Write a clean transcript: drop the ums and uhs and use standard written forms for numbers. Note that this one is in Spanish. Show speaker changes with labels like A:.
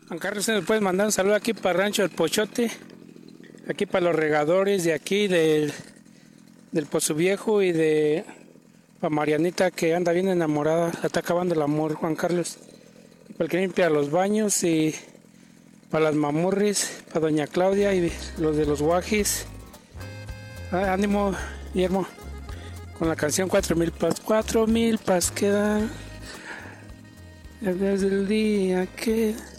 A: Juan Carlos, ¿se nos puedes mandar un saludo aquí para Rancho del Pochote? Aquí para los regadores de aquí, del Pozo Viejo, y de para Marianita, que anda bien enamorada, la está acabando el amor, Juan Carlos. Y para el que limpia los baños, y para las mamurris, para doña Claudia y los de los guajis. Ánimo, Guillermo, con la canción 4000 pas, 4000 pas quedan desde el día que...